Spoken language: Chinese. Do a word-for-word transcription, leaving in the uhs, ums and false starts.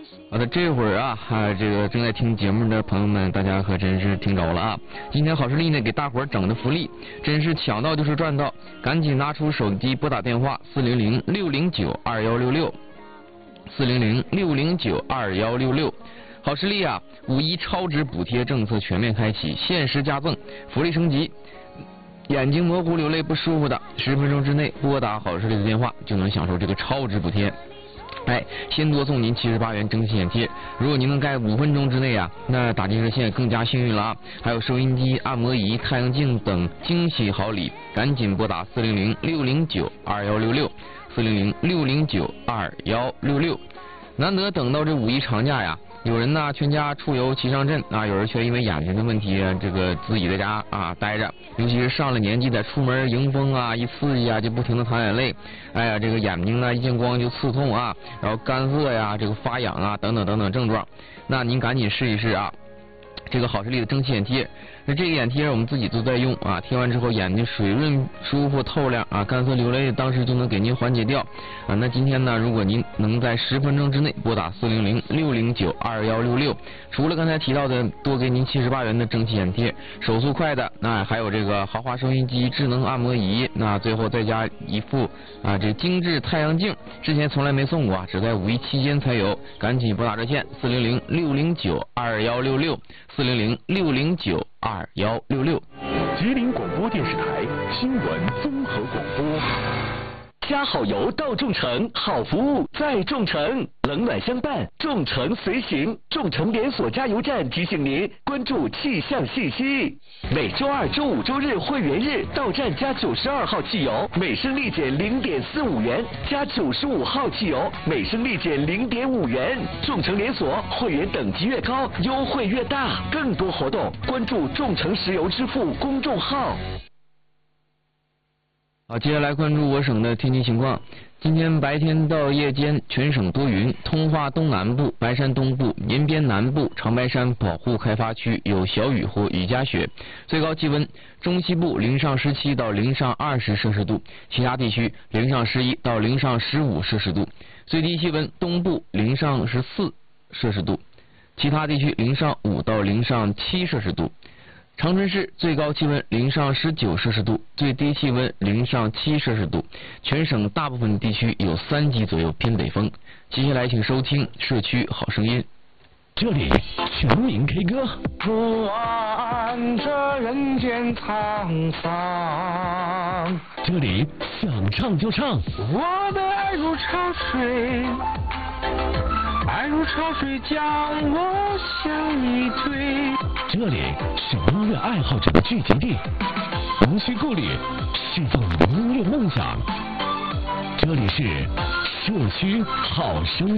好的，这会儿啊，啊，这个正在听节目的朋友们，大家可真是听着了啊！今天好视力呢给大伙儿整的福利，真是抢到就是赚到，赶紧拿出手机拨打电话四零零六零九二幺六六，四零零六零九二幺六六。好视力啊，五一超值补贴政策全面开启，限时加赠，福利升级。眼睛模糊、流泪不舒服的，十分钟之内拨打好视力的电话，就能享受这个超值补贴。哎，先多送您七十八元蒸汽眼贴，如果您能在五分钟之内啊，那打进热线更加幸运了啊！还有收音机、按摩仪、太阳镜等惊喜好礼，赶紧拨打四零零六零九二幺六六，四零零六零九二幺六六。难得等到这五一长假呀，有人呢全家出游齐上阵啊，有人却因为眼睛的问题，这个自己在家啊待着，尤其是上了年纪的，出门迎风啊，一刺激啊就不停的淌眼泪，哎呀，这个眼睛呢一见光就刺痛啊，然后干涩呀，这个发痒啊，等等等等症状，那您赶紧试一试啊。这个好视力的蒸汽眼贴，那这个眼贴我们自己都在用啊，贴完之后眼睛水润、舒服、透亮啊，干涩流泪当时就能给您缓解掉啊。那今天呢，如果您能在十分钟之内拨打四零零六零九二幺六六，除了刚才提到的多给您七十八元的蒸汽眼贴，手速快的那还有这个豪华收音机、智能按摩仪，那最后再加一副啊这精致太阳镜，之前从来没送过啊，只在五一期间才有，赶紧拨打热线四零零六零九二幺六六。四零零六零九二幺六六， 吉林广播电视台新闻综合广播。加好油到众诚，好服务在众诚，冷暖相伴，众诚随行。众诚连锁加油站提醒您关注气象信息。每周二、周五、周日会员日到站加九十二号汽油，每升立减零点四五元；加九十五号汽油，每升立减零点五元。众诚连锁会员等级越高，优惠越大。更多活动关注众诚石油支付公众号。 好，接下来关注我省的天气情况。今天白天到夜间全省多云，通化东南部、白山东部、延边南部、长白山保护开发区有小雨或雨夹雪，最高气温中西部零上十七到零上二十摄氏度，其他地区零上十一到零上十五摄氏度，最低气温东部零上十四摄氏度，其他地区零上五到零上七摄氏度。长春市最高气温零上十九摄氏度，最低气温零上七摄氏度，全省大部分地区有三级左右偏北风。接下来请收听社区好声音。 这里全民 K 歌。 看这人间沧桑， 这里想唱就唱。 我的爱如潮水，爱如潮水将我向你推。 这里是音乐爱好者的聚集地，无需顾虑，释放音乐梦想。这里是社区好声音。